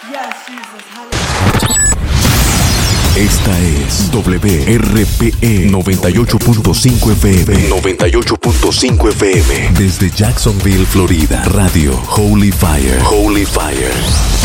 Esta es WRPE 98.5 FM. 98.5 FM. Desde Jacksonville, Florida. Radio Holy Fire. Holy Fire.